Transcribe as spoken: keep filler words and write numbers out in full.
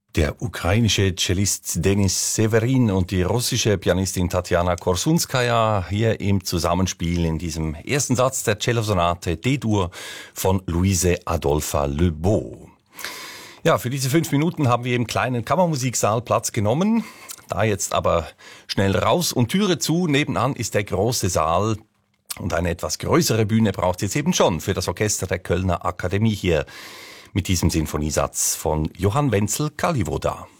Der ukrainische Cellist Denis Severin und die russische Pianistin Tatjana Korsunskaja hier im Zusammenspiel in diesem ersten Satz der Cellosonate D-Dur von Louise Adolpha Lebeau. Ja, für diese fünf Minuten haben wir im kleinen Kammermusiksaal Platz genommen. Da jetzt aber schnell raus und Türe zu. Nebenan ist der große Saal. Und eine etwas größere Bühne braucht es jetzt eben schon für das Orchester der Kölner Akademie hier mit diesem Sinfoniesatz von Johann Wenzel Kalivoda.